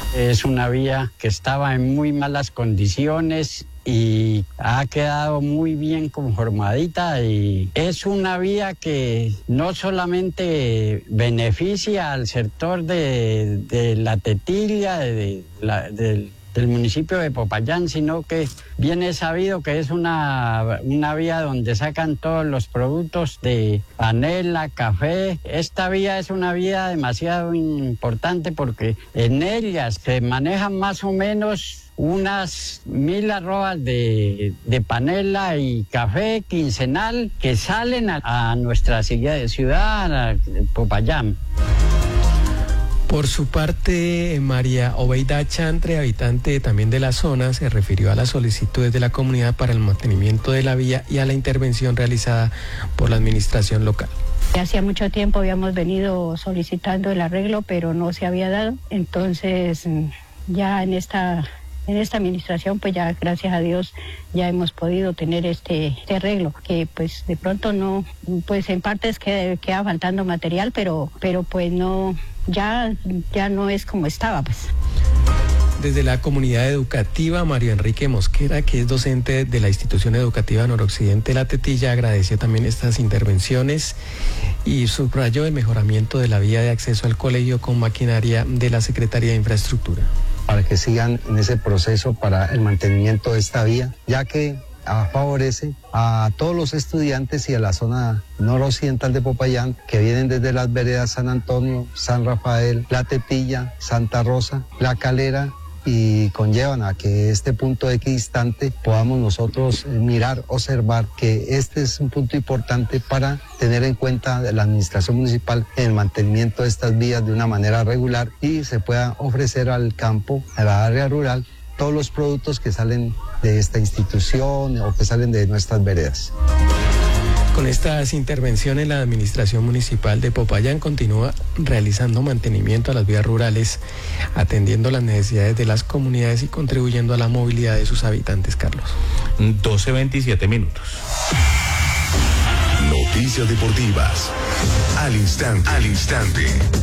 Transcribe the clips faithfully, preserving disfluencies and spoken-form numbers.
Es una vía que estaba en muy malas condiciones y ha quedado muy bien conformadita, y es una vía que no solamente beneficia al sector de, de la Tetilla, de la, del, del municipio de Popayán, sino que bien es sabido que es una, una vía donde sacan todos los productos de panela, café. Esta vía es una vía demasiado importante porque en ella se manejan más o menos unas mil arrobas de, de panela y café quincenal que salen a, a nuestra ciudad, a Popayán. Por su parte, María Obeida Chantre, habitante también de la zona, se refirió a las solicitudes de la comunidad para el mantenimiento de la vía y a la intervención realizada por la administración local. Hacía mucho tiempo habíamos venido solicitando el arreglo, pero no se había dado. Entonces, ya en esta... En esta administración, pues ya gracias a Dios ya hemos podido tener este, este arreglo, que pues de pronto no, pues en partes queda, queda faltando material, pero, pero pues no, ya, ya no es como estaba, pues. Desde la comunidad educativa, Mario Enrique Mosquera, que es docente de la institución educativa Noroccidente La Tetilla, agradeció también estas intervenciones y subrayó el mejoramiento de la vía de acceso al colegio con maquinaria de la Secretaría de Infraestructura. Para que sigan en ese proceso para el mantenimiento de esta vía, ya que favorece a todos los estudiantes y a la zona noroccidental de Popayán que vienen desde las veredas San Antonio, San Rafael, La Tetilla, Santa Rosa, La Calera, y conllevan a que este punto equidistante podamos nosotros mirar, observar que este es un punto importante para tener en cuenta la administración municipal en el mantenimiento de estas vías de una manera regular y se pueda ofrecer al campo, a la área rural, todos los productos que salen de esta institución o que salen de nuestras veredas. Con estas intervenciones, la administración municipal de Popayán continúa realizando mantenimiento a las vías rurales, atendiendo las necesidades de las comunidades y contribuyendo a la movilidad de sus habitantes, Carlos. doce veintisiete minutos. Noticias deportivas. Al instante. Al instante.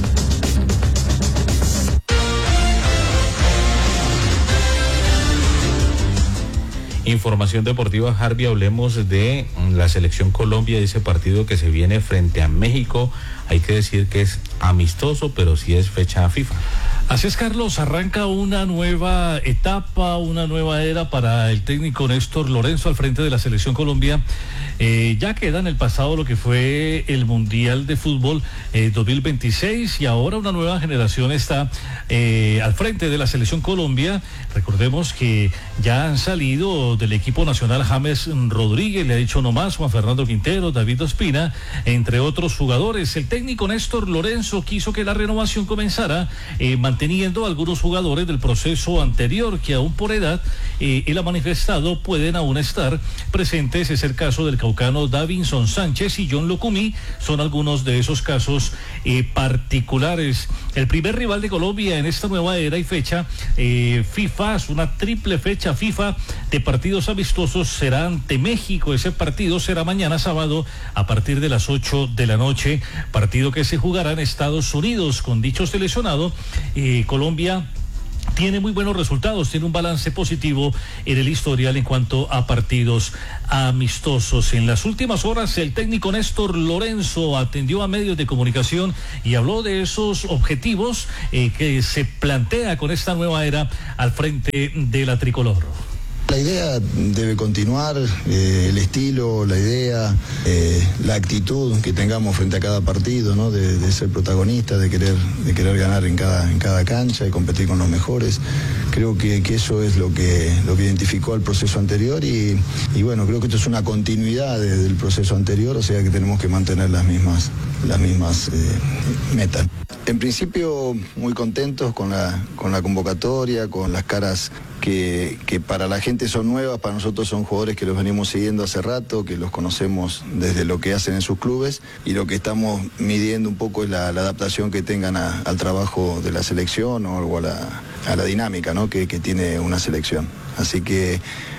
Información deportiva, Harvey, hablemos de la selección Colombia y ese partido que se viene frente a México. Hay que decir que es amistoso, pero sí es fecha FIFA. Así es, Carlos, arranca una nueva etapa, una nueva era para el técnico Néstor Lorenzo al frente de la selección Colombia. Eh, ya queda en el pasado lo que fue el Mundial de Fútbol eh, dos mil veintiséis y ahora una nueva generación está eh, al frente de la selección Colombia. Recordemos que ya han salido del equipo nacional James Rodríguez, le ha dicho nomás Juan Fernando Quintero, David Ospina, entre otros jugadores. El técnico Néstor Lorenzo quiso que la renovación comenzara eh, manteniendo a algunos jugadores del proceso anterior que aún por edad, eh, él ha manifestado, pueden aún estar presentes. Es el caso del caucano Davinson Sánchez y John Locumí, son algunos de esos casos eh, particulares. El primer rival de Colombia en esta nueva era y fecha eh, FIFA, es una triple fecha FIFA de partidos amistosos, será ante México. Ese partido será mañana sábado a partir de las ocho de la noche, partido que se jugará en Estados Unidos. Con dicho seleccionado, eh, Colombia tiene muy buenos resultados, tiene un balance positivo en el historial en cuanto a partidos amistosos. En las últimas horas, el técnico Néstor Lorenzo atendió a medios de comunicación y habló de esos objetivos eh, que se plantea con esta nueva era al frente de la tricolor. La idea debe continuar, eh, el estilo, la idea, eh, la actitud que tengamos frente a cada partido, ¿no? De, de ser protagonista, de querer, de querer ganar en cada, en cada cancha y competir con los mejores. Creo que, que eso es lo que, lo que identificó al proceso anterior y, y bueno, creo que esto es una continuidad de, del proceso anterior, o sea que tenemos que mantener las mismas, las mismas eh, metas. En principio, muy contentos con la, con la convocatoria, con las caras que, que para la gente son nuevas, para nosotros son jugadores que los venimos siguiendo hace rato, que los conocemos desde lo que hacen en sus clubes y lo que estamos midiendo un poco es la, la adaptación que tengan a, al trabajo de la selección o, o a, la, a la dinámica, ¿no? que, que tiene una selección. Así que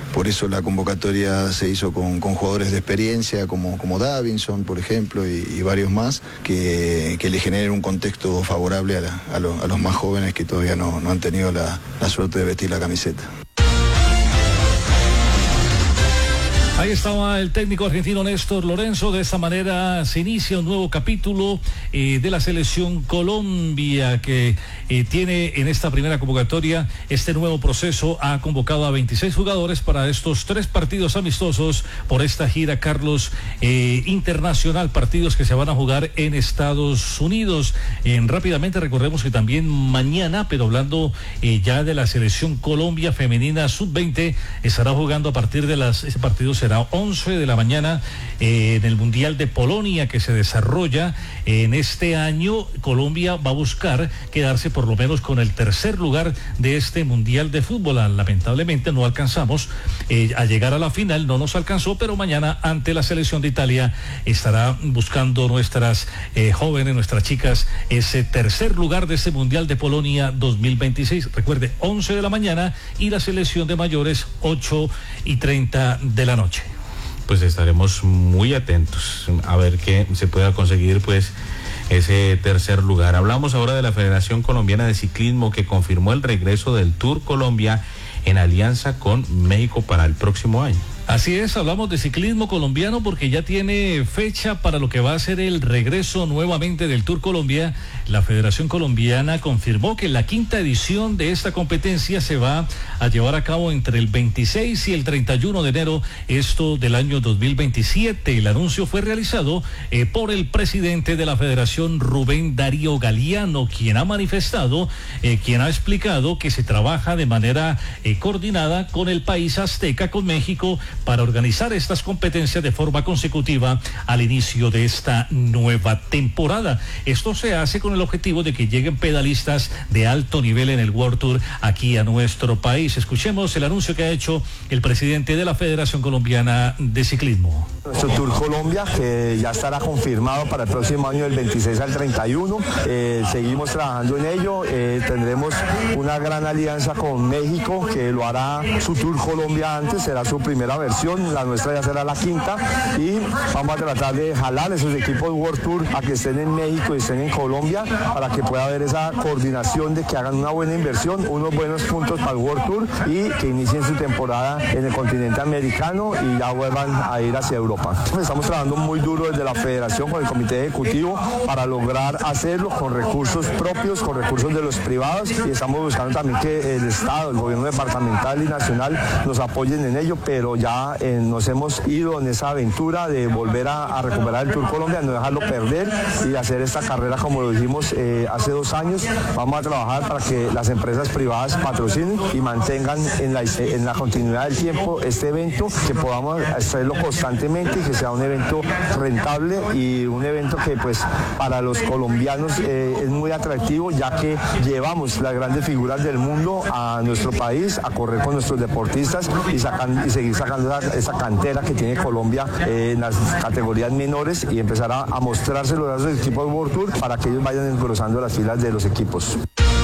por eso la convocatoria se hizo con, con jugadores de experiencia como, como Davinson, por ejemplo, y, y varios más, que, que le generen un contexto favorable a, la, a, lo, a los más jóvenes que todavía no, no han tenido la, la suerte de vestir la camiseta. Ahí estaba el técnico argentino Néstor Lorenzo. De esta manera se inicia un nuevo capítulo eh, de la selección Colombia, que eh, tiene en esta primera convocatoria este nuevo proceso. Ha convocado a veintiséis jugadores para estos tres partidos amistosos por esta gira, Carlos, eh, internacional, partidos que se van a jugar en Estados Unidos. Eh, rápidamente recordemos que también mañana, pero hablando eh, ya de la selección Colombia femenina sub veinte, estará jugando a partir de las, ese partido se será once de la mañana eh, en el Mundial de Polonia que se desarrolla eh, en este año. Colombia va a buscar quedarse por lo menos con el tercer lugar de este Mundial de Fútbol. Lamentablemente no alcanzamos eh, a llegar a la final, no nos alcanzó, pero mañana ante la selección de Italia estará buscando nuestras eh, jóvenes, nuestras chicas, ese tercer lugar de este Mundial de Polonia dos mil veintiséis. Recuerde, once de la mañana y la selección de mayores ocho y treinta de la noche. Pues estaremos muy atentos a ver qué se pueda conseguir, pues, ese tercer lugar. Hablamos ahora de la Federación Colombiana de Ciclismo, que confirmó el regreso del Tour Colombia en alianza con México para el próximo año. Así es, hablamos de ciclismo colombiano porque ya tiene fecha para lo que va a ser el regreso nuevamente del Tour Colombia. La Federación Colombiana confirmó que la quinta edición de esta competencia se va a llevar a cabo entre el veintiséis y el treinta y uno de enero, esto del año dos mil veintisiete. El anuncio fue realizado eh, por el presidente de la Federación, Rubén Darío Galeano, quien ha manifestado, eh, quien ha explicado que se trabaja de manera eh, coordinada con el país azteca, con México, para organizar estas competencias de forma consecutiva al inicio de esta nueva temporada. Esto se hace con el objetivo de que lleguen pedalistas de alto nivel en el World Tour aquí a nuestro país. Escuchemos el anuncio que ha hecho el presidente de la Federación Colombiana de Ciclismo. Nuestro Tour Colombia, que ya estará confirmado para el próximo año del veintiséis al treinta y uno. Eh, seguimos trabajando en ello. Eh, tendremos una gran alianza con México, que lo hará su Tour Colombia antes, será su primera versión, la nuestra ya será la quinta, y vamos a tratar de jalar esos equipos World Tour a que estén en México y estén en Colombia, para que pueda haber esa coordinación de que hagan una buena inversión, unos buenos puntos para el World Tour y que inicien su temporada en el continente americano y ya vuelvan a ir hacia Europa. Estamos trabajando muy duro desde la Federación con el Comité Ejecutivo para lograr hacerlo con recursos propios, con recursos de los privados, y estamos buscando también que el Estado, el gobierno departamental y nacional nos apoyen en ello, pero ya eh, nos hemos ido en esa aventura de volver a, a recuperar el Tour Colombia, no dejarlo perder y hacer esta carrera como lo dijimos eh, hace dos años. Vamos a trabajar para que las empresas privadas patrocinen y mantengan en la, en la continuidad del tiempo este evento, que podamos hacerlo constantemente y que sea un evento rentable y un evento que pues para los colombianos eh, es muy atractivo, ya que llevamos las grandes figuras del mundo a nuestro país a correr con nuestros deportistas y, sacan, y seguir sacando esa, esa cantera que tiene Colombia eh, en las categorías menores y empezar a, a mostrárselo a los equipos World Tour para que ellos vayan engrosando las filas de los equipos.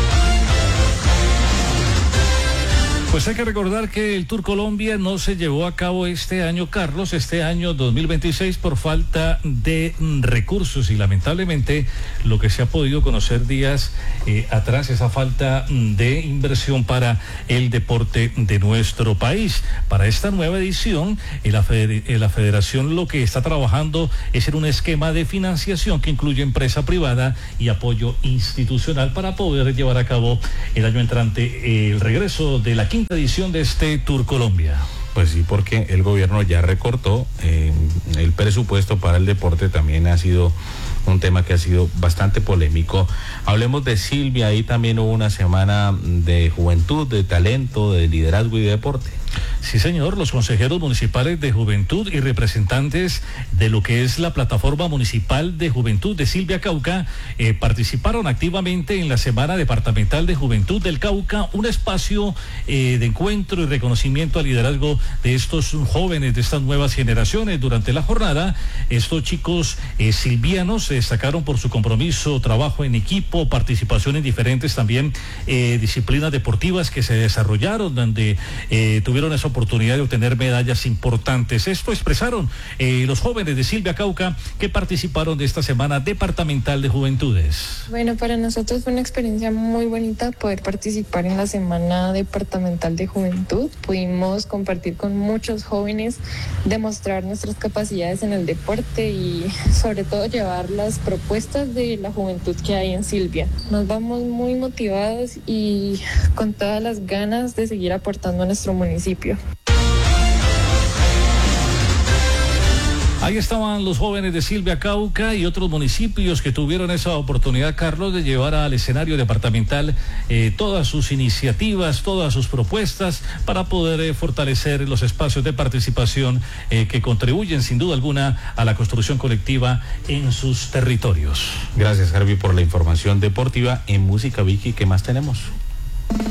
Pues hay que recordar que el Tour Colombia no se llevó a cabo este año, Carlos, este año dos mil veintiséis por falta de recursos, y lamentablemente lo que se ha podido conocer días eh, atrás, esa falta de inversión para el deporte de nuestro país. Para esta nueva edición, eh, la, feder- eh, la federación lo que está trabajando es en un esquema de financiación que incluye empresa privada y apoyo institucional para poder llevar a cabo el año entrante eh, el regreso de la quinta edición de este Tour Colombia. Pues sí, porque el gobierno ya recortó eh, el presupuesto para el deporte, también ha sido un tema que ha sido bastante polémico. Hablemos de Silvia, ahí también hubo una semana de juventud, de talento, de liderazgo y de deporte. Sí, señor, los consejeros municipales de juventud y representantes de lo que es la plataforma municipal de juventud de Silvia Cauca eh, participaron activamente en la Semana Departamental de Juventud del Cauca, un espacio eh, de encuentro y reconocimiento al liderazgo de estos jóvenes, de estas nuevas generaciones. Durante la jornada, estos chicos eh, silvianos se destacaron por su compromiso, trabajo en equipo, participación en diferentes también eh, disciplinas deportivas que se desarrollaron, donde eh, tuvieron esa oportunidad de obtener medallas importantes. Esto expresaron eh, los jóvenes de Silvia Cauca que participaron de esta Semana Departamental de Juventudes. Bueno, para nosotros fue una experiencia muy bonita poder participar en la Semana Departamental de Juventud. Pudimos compartir con muchos jóvenes, demostrar nuestras capacidades en el deporte y sobre todo llevar las propuestas de la juventud que hay en Silvia. Nos vamos muy motivados y con todas las ganas de seguir aportando a nuestro municipio. Ahí estaban los jóvenes de Silvia Cauca y otros municipios que tuvieron esa oportunidad, Carlos, de llevar al escenario departamental eh, todas sus iniciativas, todas sus propuestas para poder eh, fortalecer los espacios de participación eh, que contribuyen sin duda alguna a la construcción colectiva en sus territorios. Gracias, Harvey, por la información deportiva. En Música, Vicky, ¿qué más tenemos?